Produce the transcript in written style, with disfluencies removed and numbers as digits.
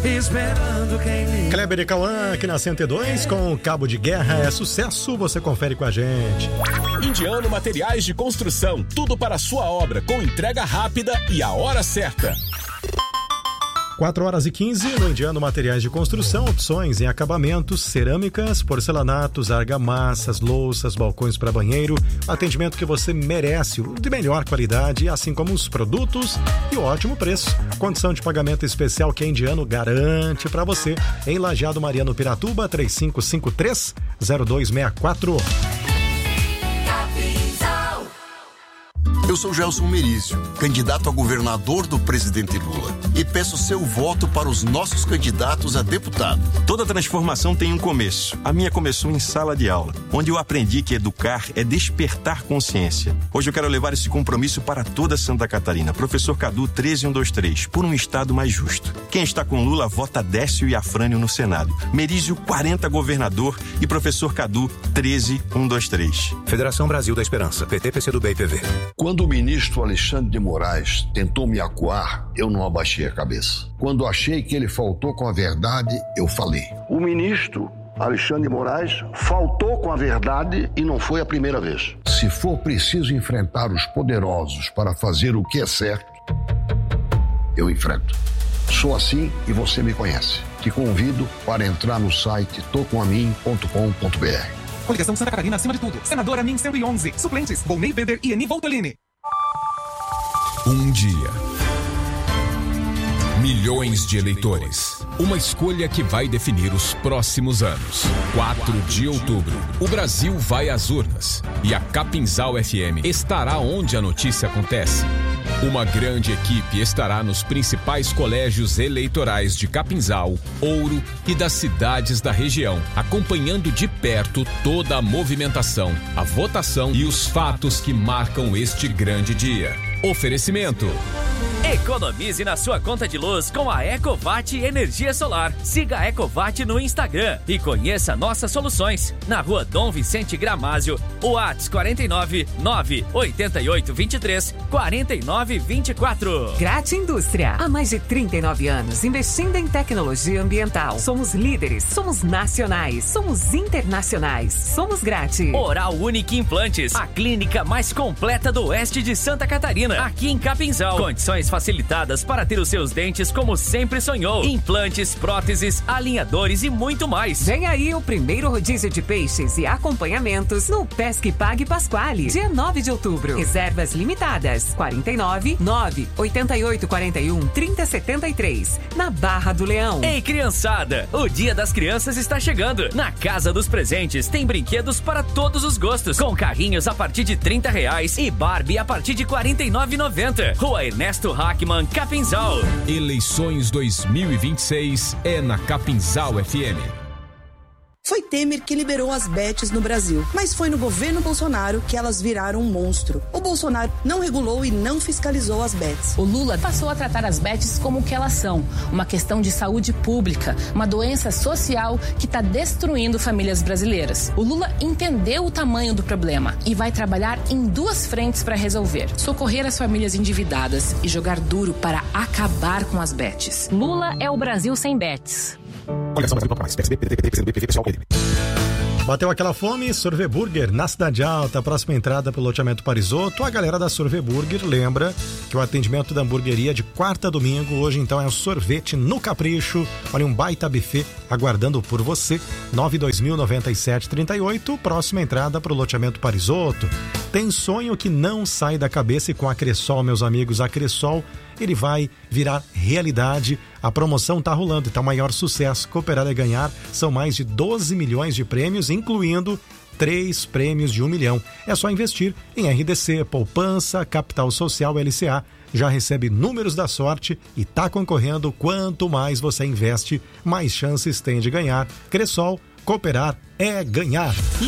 esperando quem me... Kleber e Cauã aqui na 102 com Cabo de Guerra. É sucesso, você confere com a gente. Indiano Materiais de Construção, tudo para a sua obra, com entrega rápida e a hora certa. 4h15 no Indiano Materiais de Construção, opções em acabamentos, cerâmicas, porcelanatos, argamassas, louças, balcões para banheiro, atendimento que você merece, de melhor qualidade, assim como os produtos e o ótimo preço. Condição de pagamento especial que a Indiano garante para você. Em Lajeado Mariano Piratuba, 3553-0264. Eu sou Gelson Merizio, candidato a governador do presidente Lula, e peço seu voto para os nossos candidatos a deputado. Toda transformação tem um começo. A minha começou em sala de aula, onde eu aprendi que educar é despertar consciência. Hoje eu quero levar esse compromisso para toda Santa Catarina. Professor Cadu 13123, por um estado mais justo. Quem está com Lula vota Décio e Afrânio no Senado. Merizio 40 governador e professor Cadu 13123. Federação Brasil da Esperança, PT, PCdoB e PV. Quando o ministro Alexandre de Moraes tentou me acuar, eu não abaixei a cabeça. Quando achei que ele faltou com a verdade, eu falei. O ministro Alexandre de Moraes faltou com a verdade e não foi a primeira vez. Se for preciso enfrentar os poderosos para fazer o que é certo, eu enfrento. Sou assim e você me conhece. Te convido para entrar no site tocomamin.com.br. Coligação Santa Catarina acima de tudo. Senadora Min 111. Suplentes: Volney Beder e Eni Voltolini. Um dia. Milhões de eleitores. Uma escolha que vai definir os próximos anos. 4 de outubro. O Brasil vai às urnas. E a Capinzal FM estará onde a notícia acontece. Uma grande equipe estará nos principais colégios eleitorais de Capinzal, Ouro e das cidades da região, acompanhando de perto toda a movimentação, a votação e os fatos que marcam este grande dia. Oferecimento: economize na sua conta de luz com a Ecovat Energia Solar. Siga a Ecovat no Instagram e conheça nossas soluções. Na rua Dom Vicente Gramásio, WhatsApp 49 988 23 49 24. Grate Indústria. Há mais de 39 anos investindo em tecnologia ambiental. Somos líderes, somos nacionais, somos internacionais, somos Grate. Oral Unique Implantes, a clínica mais completa do oeste de Santa Catarina. Aqui em Capinzal, condições facilitadas para ter os seus dentes como sempre sonhou. Implantes, próteses, alinhadores e muito mais. Vem aí o primeiro rodízio de peixes e acompanhamentos no Pesque Pague Pasquale, dia 9 de outubro. Reservas limitadas, 49 988 41 30 73, na Barra do Leão. Ei, criançada, o Dia das Crianças está chegando. Na Casa dos Presentes tem brinquedos para todos os gostos, com carrinhos a partir de R$30 e Barbie a partir de R$49,90. Rua Ernesto Hackman, Capinzal. Eleições 2026 é na Capinzal FM. Foi Temer que liberou as bets no Brasil, mas foi no governo Bolsonaro que elas viraram um monstro. O Bolsonaro não regulou e não fiscalizou as bets. O Lula passou a tratar as bets como o que elas são, uma questão de saúde pública, uma doença social que está destruindo famílias brasileiras. O Lula entendeu o tamanho do problema e vai trabalhar em duas frentes para resolver: socorrer as famílias endividadas e jogar duro para acabar com as bets. Lula é o Brasil sem bets. Bateu aquela fome, Sorvê Burger, na Cidade Alta, próxima entrada pro loteamento Parisotto. A galera da Sorvê Burger lembra que o atendimento da hamburgueria de quarta a domingo, hoje então é o sorvete no capricho. Olha, um baita buffet aguardando por você. 92000-9738, próxima entrada pro loteamento Parisotto. Tem sonho que não sai da cabeça e com a Cressol, meus amigos, a Cressol, ele vai virar realidade. A promoção tá rolando, então maior sucesso. Cooperar é ganhar, são mais de 12 milhões de prêmios, incluindo 3 prêmios de 1 milhão. É só investir em RDC, Poupança, Capital Social, LCA. Já recebe números da sorte e tá concorrendo. Quanto mais você investe, mais chances tem de ganhar. Cressol, cooperar é ganhar.